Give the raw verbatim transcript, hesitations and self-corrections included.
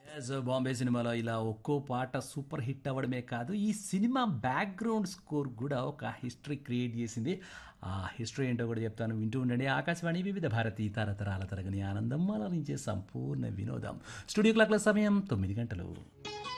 So Bombay సినిమాలో ఇలా ఒక్కో పాట సూపర్ హిట్ అవ్వడమే కాదు ఈ సినిమా బ్యాక్గ్రౌండ్ స్కోర్ కూడా ఒక హిస్టరీ క్రియేట్ చేసింది. ఆ హిస్టరీ ఏంటో కూడా చెప్తాను, వింటూ ఉండండి. ఆకాశవాణి వివిధ భారతి తరతరాల తరగని ఆనందం అలరించే సంపూర్ణ వినోదం. స్టూడియో క్లాక్ల సమయం తొమ్మిది గంటలు.